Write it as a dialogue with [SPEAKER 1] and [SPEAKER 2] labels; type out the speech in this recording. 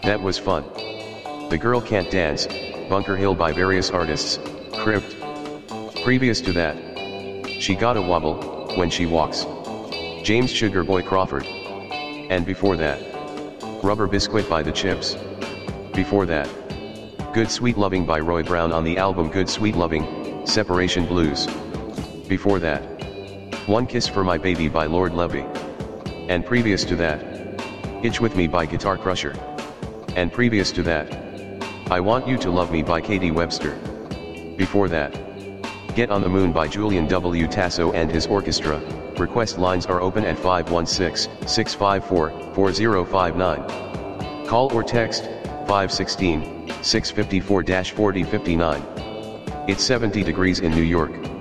[SPEAKER 1] That was fun. The Girl Can't Dance, Bunker Hill by various artists, Crypt. Previous to that, She Gotta Wobble, When She Walks, James Sugar Boy Crawford. And before that, Rubber Biscuit by The Chips. Before that, Good Sweet Loving by Roy Brown on the album Good Sweet Loving, Separation Blues. Before that, One Kiss for My Baby by Lord Levy. And previous to that, Itch With Me by Guitar Crusher. And previous to that, I Want You to Love Me by Katie Webster. Before that, Get on the Moon by Julian W. Tasso and his orchestra. Request lines are open at 516-654-4059. Call or text 516-654-4059. It's 70 degrees in New York.